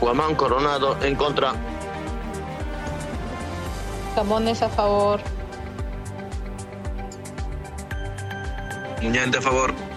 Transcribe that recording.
Guamán Coronado en contra. Camones a favor. Muñante a favor.